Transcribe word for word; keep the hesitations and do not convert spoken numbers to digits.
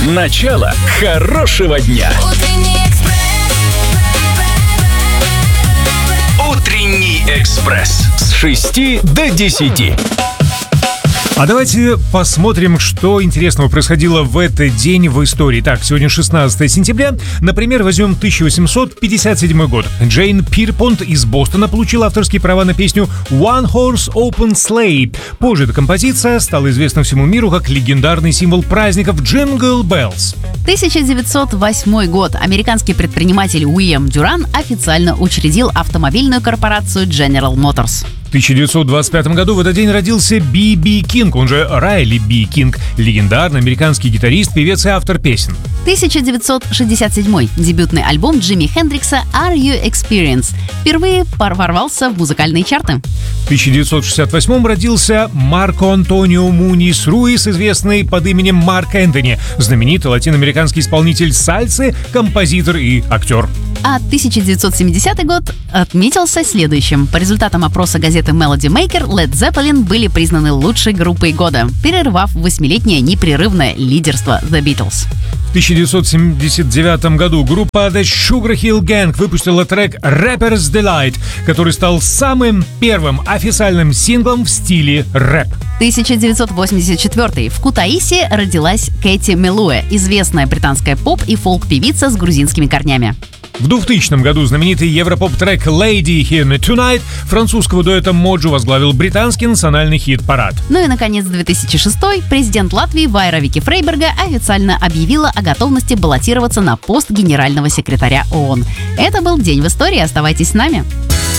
Начало хорошего дня. Утренний экспресс с шести до десяти. А давайте посмотрим, что интересного происходило в этот день в истории. Так, сегодня шестнадцатое сентября. Например, возьмем тысяча восемьсот пятьдесят седьмой год. Джейн Пирпонт из Бостона получила авторские права на песню One Horse Open Sleigh. Позже эта композиция стала известна всему миру как легендарный символ праздников Jingle Bells. тысяча девятьсот восьмой год. Американский предприниматель Уильям Дюран официально учредил автомобильную корпорацию General Motors. В тысяча девятьсот двадцать пятом году в этот день родился Би Би Кинг, он же Райли Би Кинг, легендарный американский гитарист, певец и автор песен. тысяча девятьсот шестьдесят седьмой. Дебютный альбом Джимми Хендрикса «Are You Experienced» впервые ворвался в музыкальные чарты. В тысяча девятьсот шестьдесят восьмом родился Марко Антонио Мунис Руис, известный под именем Марк Энтони, знаменитый латиноамериканский исполнитель сальсы, композитор и актер. А тысяча девятьсот семидесятый год отметился следующим. По результатам опроса газеты Melody Maker, Led Zeppelin были признаны лучшей группой года, перервав восьмилетнее непрерывное лидерство The Beatles. В тысяча девятьсот семьдесят девятом году группа The Sugar Hill Gang выпустила трек Rapper's Delight, который стал самым первым официальным синглом в стиле рэп. тысяча девятьсот восемьдесят четвёртый. В Кутаиси родилась Кэти Мелуэ, известная британская поп- и фолк-певица с грузинскими корнями. В двухтысячном году знаменитый европоп-трек Lady Hear Me Tonight французского дуэта Моджо возглавил британский национальный хит-парад. Ну и, наконец, две тысячи шестой. Президент Латвии Вайра Вики Фрейберга официально объявила о готовности баллотироваться на пост генерального секретаря ООН. Это был день в истории. Оставайтесь с нами.